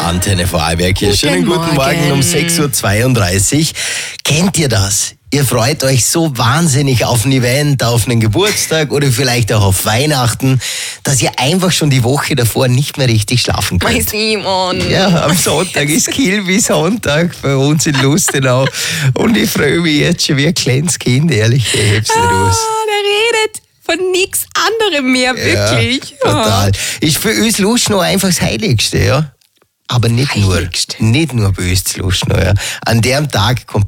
Antenne Vorarlberg hier. Schönen guten Morgen um 6.32 Uhr. Kennt ihr das? Ihr freut euch so wahnsinnig auf ein Event, auf einen Geburtstag oder vielleicht auch auf Weihnachten, dass ihr einfach schon die Woche davor nicht mehr richtig schlafen könnt. Mein Simon. Ja, am Sonntag ist Kilby-Sonntag bei uns in Lustenau und ich freue mich jetzt schon wie ein kleines Kind, ehrlich, ich heb's nicht raus. Der redet von nichts anderem mehr, wirklich. Ja, total. Ist für uns Lustenau einfach das Heiligste, ja. Aber nicht nur bei uns Lustenau, ja. An dem Tag kommt